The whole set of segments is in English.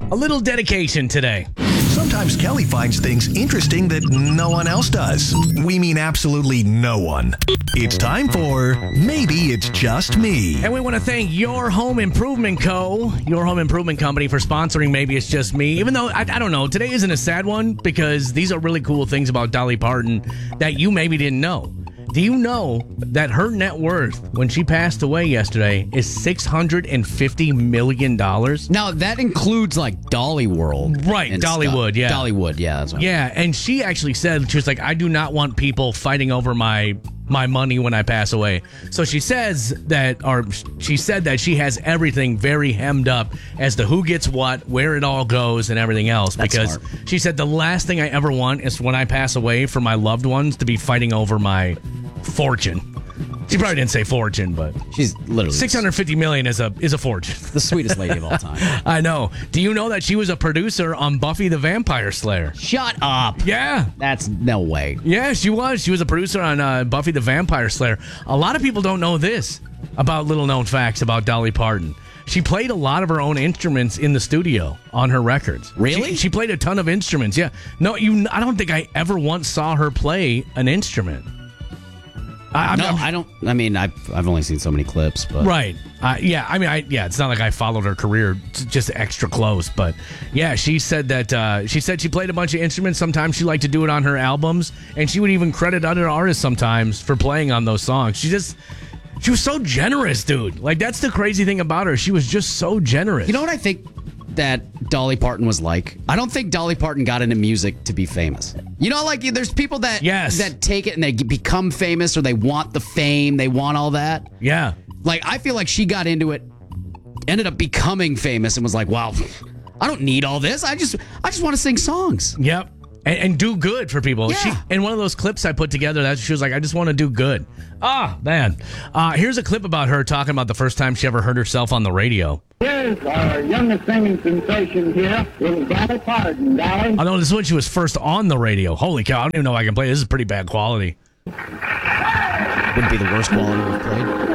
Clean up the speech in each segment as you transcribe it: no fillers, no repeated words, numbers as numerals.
A little dedication today. Sometimes Kelly finds things interesting that no one else does. We mean absolutely no one. It's time for Maybe It's Just Me. And we want to thank Your Home Improvement Co., Your Home Improvement Company, for sponsoring Maybe It's Just Me. Even though, I don't know, today isn't a sad one because these are really cool things about Dolly Parton that you maybe didn't know. Do you know that her net worth when she passed away yesterday is $650 million? Now, that includes like Dolly World. Right, Dollywood, stuff. yeah. Dollywood, yeah. That's what Yeah, and she actually said, she was like, I do not want people fighting over my money when I pass away. So she says that, or she said that she has everything very hemmed up as to who gets what, where it all goes, and everything else. That's because smart. she said the last thing I ever want is when I pass away for my loved ones to be fighting over my fortune. She probably didn't say fortune, but She's literally $650 million is a fortune. the sweetest lady of all time. I know. Do you know that she was a producer on Buffy the Vampire Slayer? Shut up. Yeah. That's no way. Yeah, she was. She was a producer on Buffy the Vampire Slayer. A lot of people don't know this about little known facts about Dolly Parton. She played a lot of her own instruments in the studio on her records. Really? She played a ton of instruments. Yeah. No, I don't think I ever once saw her play an instrument. I don't. I mean, I've only seen so many clips, but Right. Yeah. I mean, it's not like I followed her career just extra close, but yeah, she said that she played a bunch of instruments. Sometimes she liked to do it on her albums, and she would even credit other artists sometimes for playing on those songs. She was so generous, dude. Like, that's the crazy thing about her. She was just so generous. You know what I think that Dolly Parton was like? I don't think Dolly Parton got into music to be famous. You know, like there's people that that take it and they become famous, or they want the fame, they want all that. Yeah. Like, I feel like she got into it, ended up becoming famous, and was like, wow, I don't need all this. I just want to sing songs. Yep. And do good for people. Yeah. In one of those clips I put together, that she was like, I just want to do good. Ah, man. Here's a clip about her talking about the first time she ever heard herself on the radio. Here's our youngest singing sensation here. It was Dolly Parton, Dolly. I know this is when she was first on the radio. Holy cow, I don't even know if I can play. This is pretty bad quality. Wouldn't be the worst quality we've played.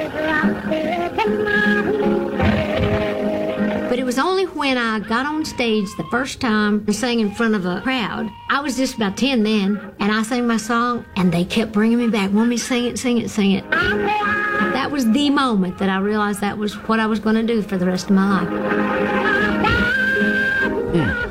But it was only when I got on stage the first time and sang in front of a crowd. I was just about 10 then, and I sang my song, and they kept bringing me back, wanting me to sing it, sing it, sing it. That was the moment that I realized that was what I was going to do for the rest of my life.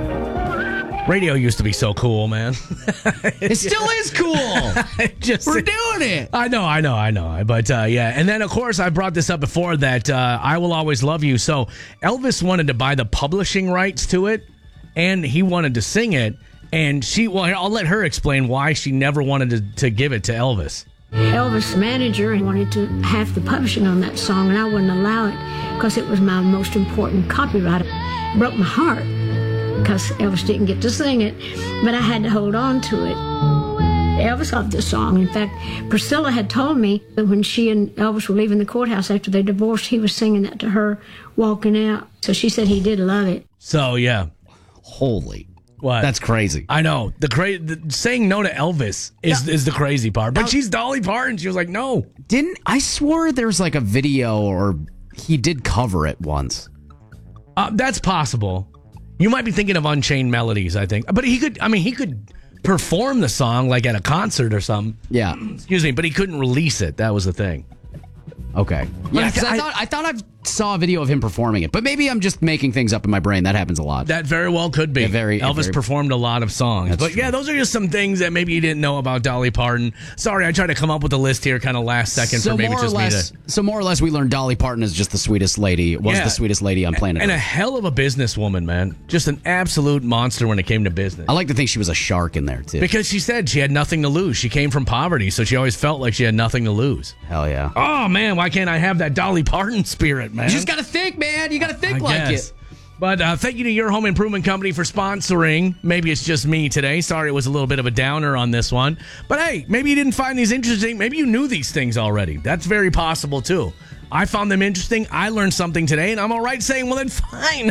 Radio used to be so cool, man. It still is cool. We're doing it. I know. But yeah. And then, of course, I brought this up before that I Will Always Love You. So Elvis wanted to buy the publishing rights to it, and he wanted to sing it. And I'll let her explain why she never wanted to give it to Elvis. Elvis' manager wanted to have the publishing on that song, and I wouldn't allow it because it was my most important copyright. It broke my heart because Elvis didn't get to sing it, but I had to hold on to it. Elvis loved the song. In fact, Priscilla had told me that when she and Elvis were leaving the courthouse after they divorced, he was singing that to her walking out. So she said he did love it. So, yeah. Holy. What? That's crazy. I know. Saying no to Elvis is the crazy part. But she's Dolly Parton. She was like, no. I swore there's like a video, or he did cover it once. That's possible. You might be thinking of Unchained Melodies, I think. But he could perform the song like at a concert or something. Yeah. Excuse me, but he couldn't release it. That was the thing. Okay. Yeah, I thought I saw a video of him performing it, but maybe I'm just making things up in my brain. That happens a lot. That very well could be. Elvis performed a lot of songs. But yeah, those are just some things that maybe you didn't know about Dolly Parton. Sorry, I tried to come up with a list here kind of last second for maybe just me to... So more or less, we learned Dolly Parton is just the sweetest lady, the sweetest lady on planet Earth. And a hell of a businesswoman, man. Just an absolute monster when it came to business. I like to think she was a shark in there, too. Because she said she had nothing to lose. She came from poverty, so she always felt like she had nothing to lose. Hell yeah. Oh, man, why can't I have that Dolly Parton spirit, man? You just got to think, man. You got to think it. But thank you to Your Home Improvement Company for sponsoring Maybe It's Just Me today. Sorry it was a little bit of a downer on this one. But hey, maybe you didn't find these interesting. Maybe you knew these things already. That's very possible, too. I found them interesting. I learned something today, and I'm all right saying, well, then fine.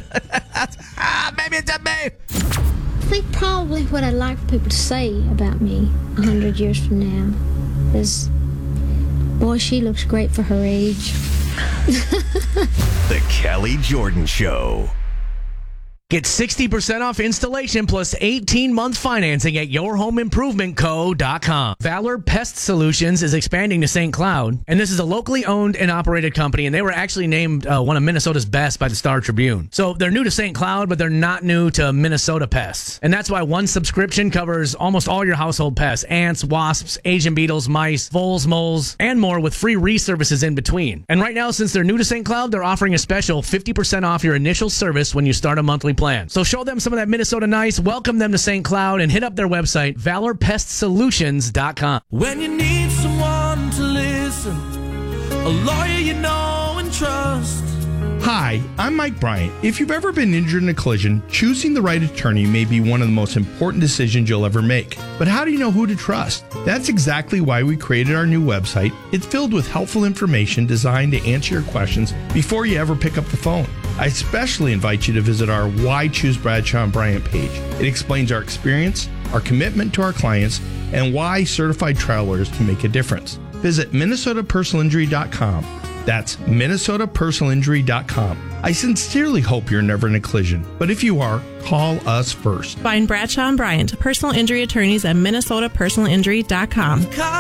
Maybe it's just me. I think probably what I'd like for people to say about me 100 years from now is, boy, she looks great for her age. The Kelly Jordan Show. Get 60% off installation plus 18-month financing at yourhomeimprovement.co.com. Valor Pest Solutions is expanding to St. Cloud, and this is a locally owned and operated company, and they were actually named one of Minnesota's best by the Star Tribune. So they're new to St. Cloud, but they're not new to Minnesota pests. And that's why one subscription covers almost all your household pests: ants, wasps, Asian beetles, mice, voles, moles, and more, with free reservices in between. And right now, since they're new to St. Cloud, they're offering a special 50% off your initial service when you start a monthly plan. So show them some of that Minnesota nice, welcome them to St. Cloud, and hit up their website, valorpestsolutions.com. When you need someone to listen, a lawyer you know and trust. Hi, I'm Mike Bryant. If you've ever been injured in a collision, choosing the right attorney may be one of the most important decisions you'll ever make. But how do you know who to trust? That's exactly why we created our new website. It's filled with helpful information designed to answer your questions before you ever pick up the phone. I especially invite you to visit our Why Choose Bradshaw and Bryant page. It explains our experience, our commitment to our clients, and why certified trial lawyers can make a difference. Visit MinnesotaPersonalInjury.com. That's MinnesotaPersonalInjury.com. I sincerely hope you're never in a collision, but if you are, call us first. Find Bradshaw and Bryant, personal injury attorneys at MinnesotaPersonalInjury.com.